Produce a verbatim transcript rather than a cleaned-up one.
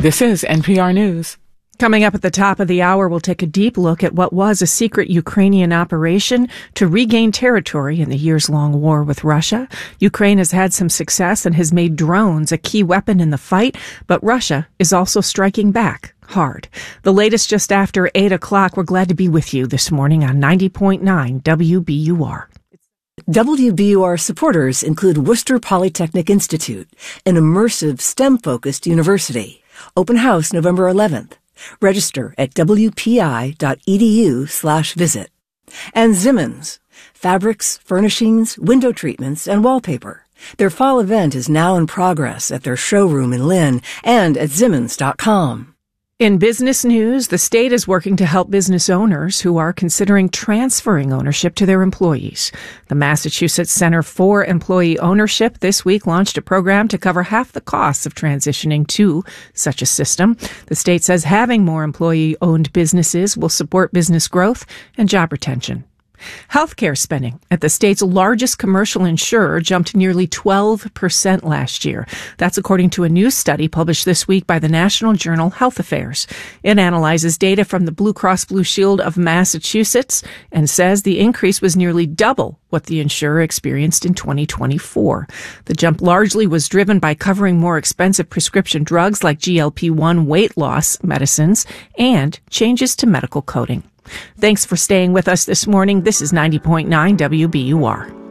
This is N P R News. Coming up at the top of the hour, we'll take a deep look at what was a secret Ukrainian operation to regain territory in the years-long war with Russia. Ukraine has had some success and has made drones a key weapon in the fight, but Russia is also striking back hard. The latest just after eight o'clock. We're glad to be with you this morning on ninety point nine W B U R. W B U R supporters include Worcester Polytechnic Institute, an immersive STEM-focused university. Open house November eleventh. Register at wpi.edu slash visit. And Zimmons, fabrics, furnishings, window treatments, and wallpaper. Their fall event is now in progress at their showroom in Lynn and at zimmons dot com. In business news, the state is working to help business owners who are considering transferring ownership to their employees. The Massachusetts Center for Employee Ownership this week launched a program to cover half the costs of transitioning to such a system. The state says having more employee-owned businesses will support business growth and job retention. Healthcare spending at the state's largest commercial insurer jumped nearly twelve percent last year. That's according to a new study published this week by the National Journal Health Affairs. It analyzes data from the Blue Cross Blue Shield of Massachusetts and says the increase was nearly double what the insurer experienced in twenty twenty-four. The jump largely was driven by covering more expensive prescription drugs like G L P one weight loss medicines and changes to medical coding. Thanks for staying with us this morning. This is ninety point nine W B U R.